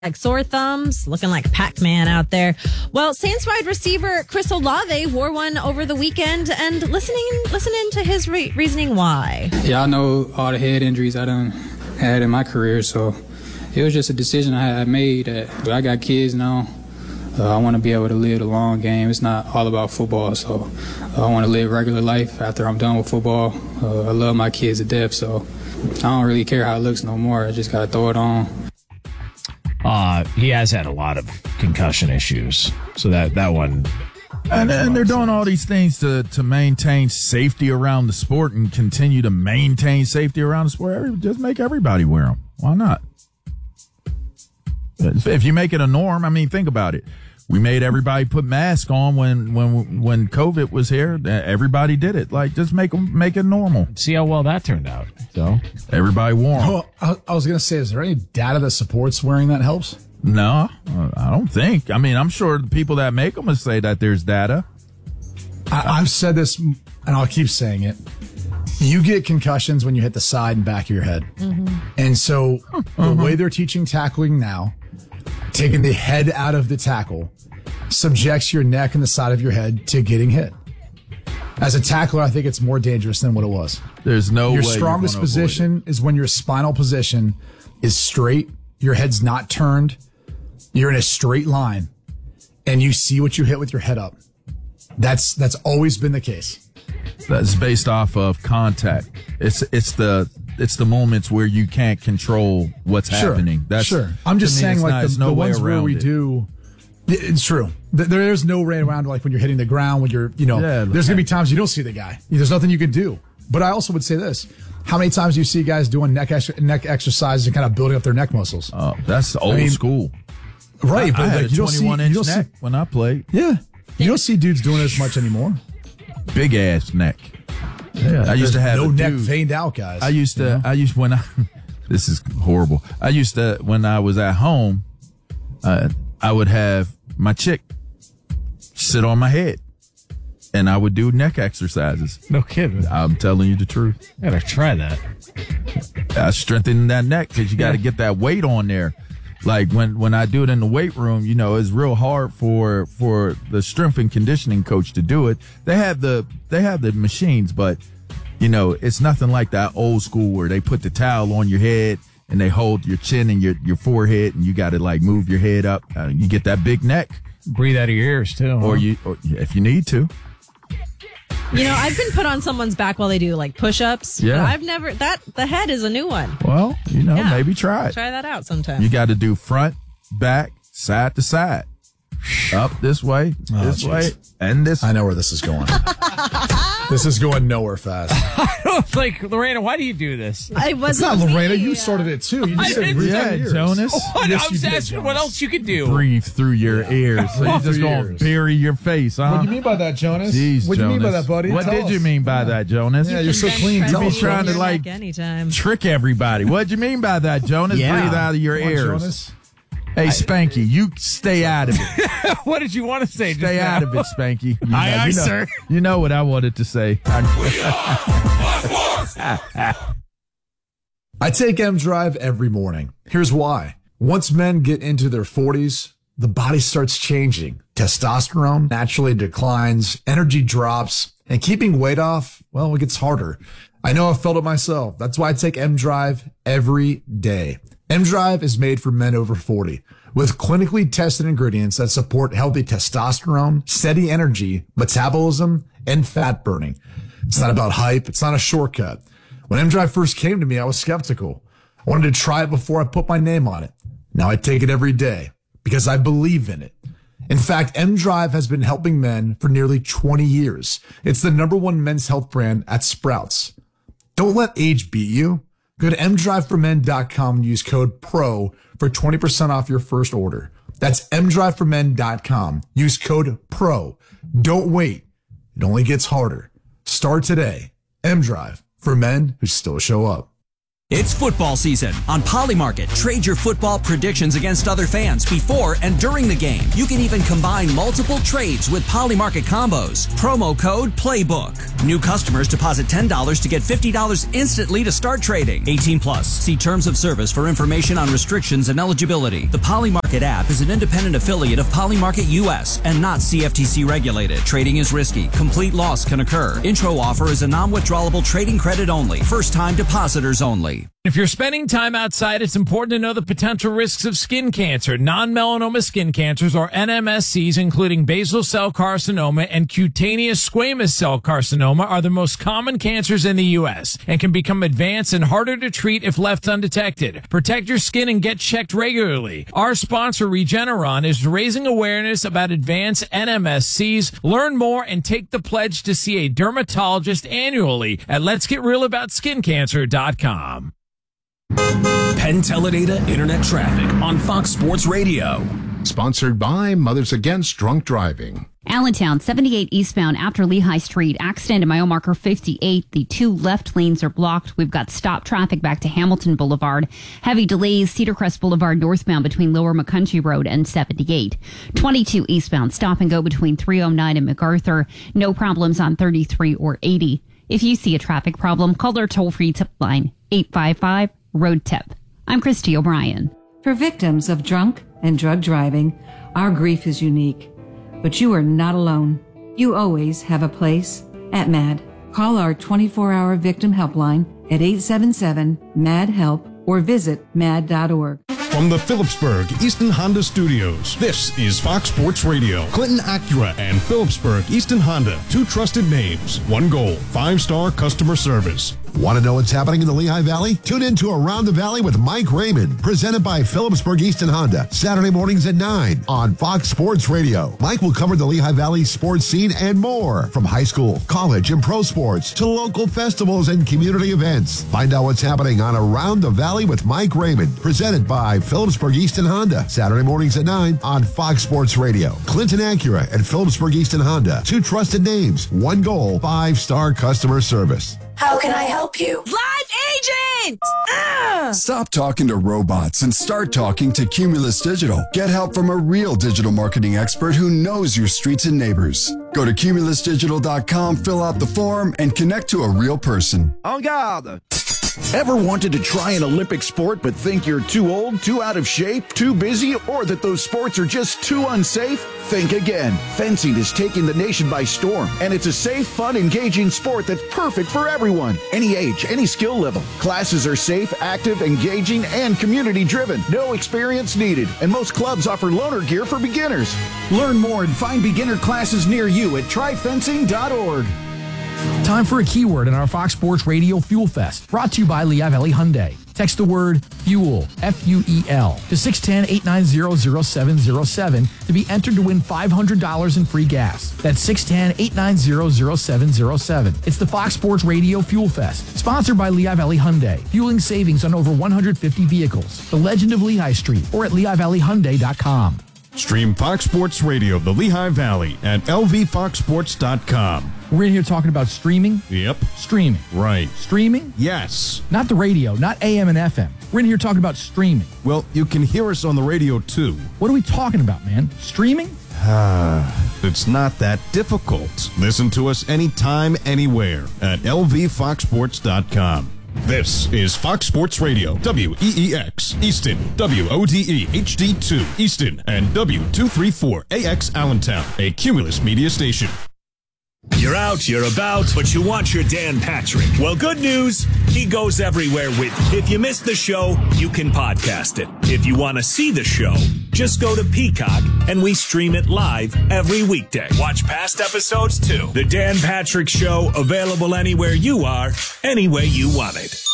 like sore thumbs, looking like Pac-Man out there. Well, Saints wide receiver Chris Olave wore one over the weekend, and listening to his reasoning why. Yeah, I know all the head injuries I done had in my career, so it was just a decision I had made. But I got kids now. I want to be able to live the long game. It's not all about football, so I want to live regular life after I'm done with football. I love my kids to death, so I don't really care how it looks no more. I just got to throw it on. He has had a lot of concussion issues, so that one. And they're doing all these things to maintain safety around the sport and continue to maintain safety around the sport. Just make everybody wear them. Why not? If you make it a norm, I mean, think about it. We made everybody put masks on when COVID was here. Everybody did it. Like, just make it normal. See how well that turned out. So everybody wore them. Oh, I was going to say, is there any data that supports wearing that helps? No, I don't think. I mean, I'm sure the people that make them will say that there's data. I've said this, and I'll keep saying it. You get concussions when you hit the side and back of your head. Mm-hmm. And so the way they're teaching tackling now, taking the head out of the tackle, subjects your neck and the side of your head to getting hit. As a tackler, I think it's more dangerous than what it was. There's no way. Your strongest position is when your spinal position is straight, your head's not turned, you're in a straight line, and you see what you hit with your head up. That's always been the case. That's based off of contact. It's the moments where you can't control what's happening. That's sure. I'm just saying, like, the ones where we do. It's true. There's no way around, like, when you're hitting the ground, when you're, there's going to be times you don't see the guy. There's nothing you can do. But I also would say this. How many times do you see guys doing neck exercises and kind of building up their neck muscles? Oh, that's old school. Right. I had a 21-inch neck when I played. Yeah. You don't see dudes doing it as much anymore. Big ass neck. Yeah, I used to have no neck veined out guys. This is horrible. When I was at home, I would have my chick sit on my head and I would do neck exercises. No kidding. I'm telling you the truth. I gotta try that. I strengthen that neck because you got to get that weight on there. Like when I do it in the weight room, it's real hard for the strength and conditioning coach to do it. They have the machines, but it's nothing like that old school where they put the towel on your head and they hold your chin and your forehead and you got to like move your head up. You get that big neck. Breathe out of your ears too. Or if you need to. I've been put on someone's back while they do like push-ups. Yeah. But I've never, the head is a new one. Well, maybe try it. Try that out sometime. You got to do front, back, side to side. Up this way, way, and this. I know where this is going. This is going nowhere fast. I don't think, Lorena, why do you do this? It's not Lorena. You started it too. You just said breathe out your ears. Jonas. I'm just asking what else you could do. Breathe through your ears. So you're just going to bury your face, huh? What do you mean by that, Jonas? Jeez, what do you mean by that, buddy? What did you mean by that, Jonas? Yeah, you're so clean. You be trying to like trick everybody. What do you mean by that, Jonas? Yeah. Breathe out of your ears. Jonas. Hey, Spanky, you stay out of it. What did you want to say? Stay out of it, Spanky. Aye, sir. You know what I wanted to say. I take M-Drive every morning. Here's why. Once men get into their 40s, the body starts changing. Testosterone naturally declines, energy drops, and keeping weight off, well, it gets harder. I know I've felt it myself. That's why I take M-Drive every day. M-Drive is made for men over 40 with clinically tested ingredients that support healthy testosterone, steady energy, metabolism, and fat burning. It's not about hype. It's not a shortcut. When M-Drive first came to me, I was skeptical. I wanted to try it before I put my name on it. Now I take it every day because I believe in it. In fact, M-Drive has been helping men for nearly 20 years. It's the #1 men's health brand at Sprouts. Don't let age beat you. Go to mdriveformen.com and use code PRO for 20% off your first order. That's mdriveformen.com. Use code PRO. Don't wait. It only gets harder. Start today. M-Drive for men who still show up. It's football season. On Polymarket, trade your football predictions against other fans before and during the game. You can even combine multiple trades with Polymarket combos. Promo code PLAYBOOK. New customers deposit $10 to get $50 instantly to start trading. 18 plus. See terms of service for information on restrictions and eligibility. The Polymarket app is an independent affiliate of Polymarket US and not CFTC regulated. Trading is risky. Complete loss can occur. Intro offer is a non-withdrawable trading credit only. First-time depositors only. If you're spending time outside, it's important to know the potential risks of skin cancer. Non-melanoma skin cancers, or NMSCs, including basal cell carcinoma and cutaneous squamous cell carcinoma, are the most common cancers in the U.S. and can become advanced and harder to treat if left undetected. Protect your skin and get checked regularly. Our sponsor, Regeneron, is raising awareness about advanced NMSCs. Learn more and take the pledge to see a dermatologist annually at letsgetrealaboutSkinCancer.com. Penn Teledata Internet Traffic on Fox Sports Radio. Sponsored by Mothers Against Drunk Driving. Allentown, 78 eastbound after Lehigh Street. Accident at mile marker 58. The two left lanes are blocked. We've got stop traffic back to Hamilton Boulevard. Heavy delays, Cedar Crest Boulevard northbound between Lower McCountry Road and 78. 22 eastbound, stop and go between 309 and MacArthur. No problems on 33 or 80. If you see a traffic problem, call our toll-free tip line, 855-ROAD TIP. I'm Christy O'Brien. For victims of drunk and drug driving, our grief is unique. But you are not alone. You always have a place at MAD. Call our 24-hour victim helpline at 877-MAD-HELP or visit mad.org. From the Phillipsburg Easton Honda Studios, this is Fox Sports Radio. Clinton Acura and Phillipsburg Easton Honda, two trusted names, one goal, 5-star customer service. Want to know what's happening in the Lehigh Valley? Tune in to Around the Valley with Mike Raymond, presented by Phillipsburg Easton Honda, Saturday mornings at 9 on Fox Sports Radio. Mike will cover the Lehigh Valley sports scene and more, from high school, college, and pro sports to local festivals and community events. Find out what's happening on Around the Valley with Mike Raymond, presented by Phillipsburg Easton Honda, Saturday mornings at 9 on Fox Sports Radio. Clinton Acura and Phillipsburg Easton Honda, two trusted names, one goal, 5-star customer service. How can I help you? Live agent! Stop talking to robots and start talking to Cumulus Digital. Get help from a real digital marketing expert who knows your streets and neighbors. Go to cumulusdigital.com, fill out the form, and connect to a real person. En garde! Ever wanted to try an Olympic sport but think you're too old, too out of shape, too busy, or that those sports are just too unsafe? Think again. Fencing is taking the nation by storm, and it's a safe, fun, engaging sport that's perfect for everyone. Any age, any skill level. Classes are safe, active, engaging, and community-driven. No experience needed, and most clubs offer loaner gear for beginners. Learn more and find beginner classes near you at tryfencing.org. Time for a keyword in our Fox Sports Radio Fuel Fest, brought to you by Lehigh Valley Hyundai. Text the word FUEL, F-U-E-L, to 610-890-0707 to be entered to win $500 in free gas. That's 610-890-0707. It's the Fox Sports Radio Fuel Fest, sponsored by Lehigh Valley Hyundai, fueling savings on over 150 vehicles. The Legend of Lehigh Street, or at LehighValleyHyundai.com. Stream Fox Sports Radio, the Lehigh Valley, at lvfoxsports.com. We're in here talking about streaming. Yep. Streaming. Right. Streaming? Yes. Not the radio, not AM and FM. We're in here talking about streaming. Well, you can hear us on the radio, too. What are we talking about, man? Streaming? It's not that difficult. Listen to us anytime, anywhere at lvfoxsports.com. This is Fox Sports Radio, WEEX, Easton, WODE, HD2, Easton, and W234AX Allentown, a Cumulus media station. You're out, you're about, but you want your Dan Patrick. Well, good news, he goes everywhere with you. If you missed the show, you can podcast it. If you want to see the show, just go to Peacock, and we stream it live every weekday. Watch past episodes, too. The Dan Patrick Show, available anywhere you are, any way you want it.